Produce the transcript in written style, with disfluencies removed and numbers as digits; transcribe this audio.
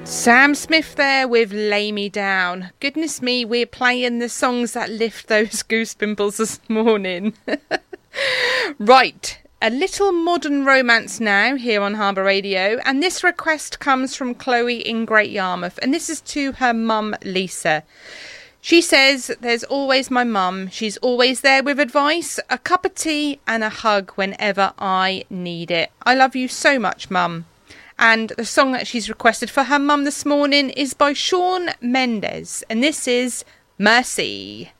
Sam Smith there with Lay Me Down. Goodness me, we're playing the songs that lift those goose pimples this morning. Right, a little modern romance now here on Harbour Radio, and this request comes from Chloe in Great Yarmouth, and this is to her mum Lisa. She says, there's always my mum. She's always there with advice, a cup of tea and a hug whenever I need it. I love you so much, mum. And the song that she's requested for her mum this morning is by Shawn Mendes, and this is Mercy.